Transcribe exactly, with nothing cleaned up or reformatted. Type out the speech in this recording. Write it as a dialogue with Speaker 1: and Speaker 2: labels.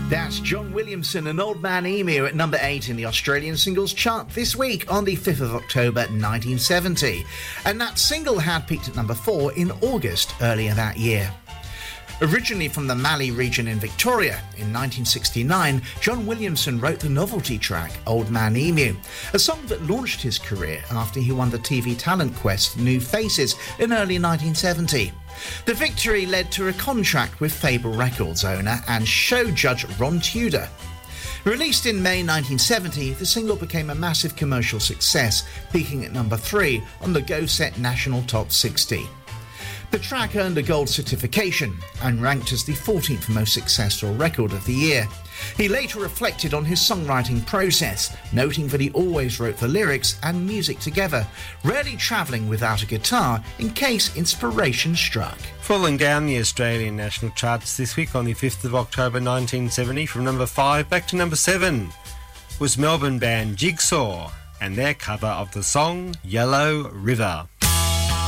Speaker 1: That's John Williamson and Old Man Emu at number eight in the Australian singles chart this week on the fifth of October nineteen seventy. And that single had peaked at number four in August earlier that year. Originally from the Mallee region in Victoria, in nineteen sixty-nine, John Williamson wrote the novelty track Old Man Emu, a song that launched his career after he won the T V talent quest New Faces in early nineteen seventy. The victory led to a contract with Fable Records owner and show judge Ron Tudor. Released in May nineteen seventy, the single became a massive commercial success, peaking at number three on the Go Set National Top sixty. The track earned a gold certification and ranked as the fourteenth most successful record of the year. He later reflected on his songwriting process, noting that he always wrote the lyrics and music together, rarely travelling without a guitar in case inspiration struck.
Speaker 2: Falling down the Australian national charts this week on the fifth of October nineteen seventy, from number five back to number seven, was Melbourne band Jigsaw and their cover of the song Yellow River.